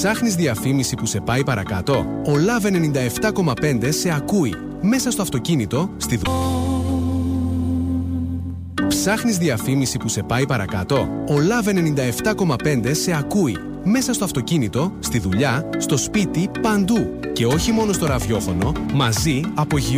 Ψάχνεις διαφήμιση που σε πάει παρακάτω? Ο Love 97,5 σε ακούει. Μέσα στο αυτοκίνητο, στη δουλειά. Ψάχνεις διαφήμιση που σε πάει παρακάτω? Ο Love 97,5 σε ακούει. Μέσα στο αυτοκίνητο, στη δουλειά, στο σπίτι, παντού. Και όχι μόνο στο ραδιόφωνο, μαζί, απογειώνει